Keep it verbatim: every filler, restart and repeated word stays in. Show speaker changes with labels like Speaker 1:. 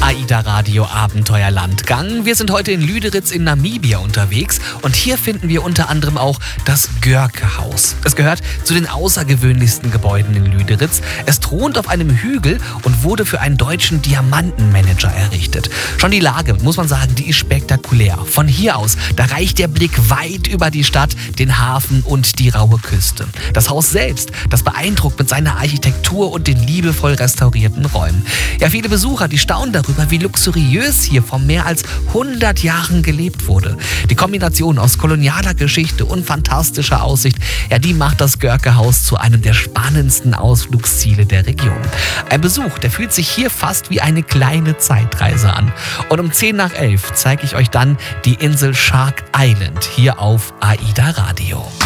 Speaker 1: AIDA Radio Abenteuerlandgang. Wir sind heute in Lüderitz in Namibia unterwegs und hier finden wir unter anderem auch das Görke-Haus. Es gehört zu den außergewöhnlichsten Gebäuden in Lüderitz. Es thront auf einem Hügel und wurde für einen deutschen Diamantenmanager errichtet. Schon die Lage, muss man sagen, die ist spektakulär. Von hier aus, da reicht der Blick weit über die Stadt, den Hafen und die raue Küste. Das Haus selbst, das beeindruckt mit seiner Architektur und den liebevoll restaurierten Räumen. Ja, viele Besucher, die staunen darüber, wie luxuriös hier vor mehr als hundert Jahren gelebt wurde. Die Kombination aus kolonialer Geschichte und fantastischer Aussicht, ja, die macht das Görke-Haus zu einem der spannendsten Ausflugsziele der Region. Ein Besuch, der fühlt sich hier fast wie eine kleine Zeitreise an. Und um zehn nach elf zeige ich euch dann die Insel Shark Island hier auf AIDA Radio.